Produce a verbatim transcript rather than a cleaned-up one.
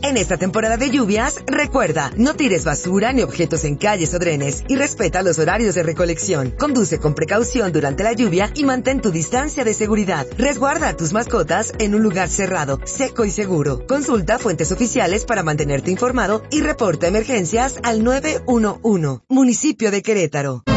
En esta temporada de lluvias, recuerda, no tires basura ni objetos en calles o drenes y respeta los horarios de recolección. Conduce con precaución durante la lluvia y mantén tu distancia de seguridad. Resguarda a tus mascotas en un lugar cerrado, seco y seguro. Consulta fuentes oficiales para mantenerte informado y reporta emergencias al nueve uno uno. Municipio de Querétaro.